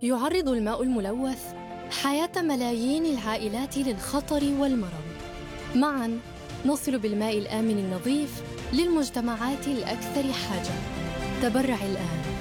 يعرض الماء الملوث حياة ملايين العائلات للخطر والمرض. معاً نصل بالماء الآمن النظيف للمجتمعات الأكثر حاجة. تبرع الآن.